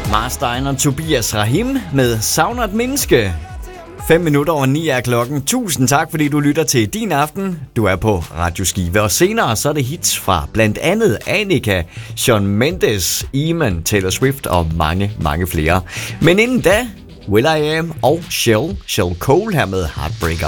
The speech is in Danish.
Mars Stein og Tobias Rahim med Savner et menneske. 5 minutter over 9 er klokken. Tusind tak, fordi du lytter til Din Aften. Du er på Radio Skive, og senere så er det hits fra blandt andet Annika, Shawn Mendes, Iman, Taylor Swift og mange, mange flere. Men inden da, Will.i.am og Shell Cole her med Heartbreaker.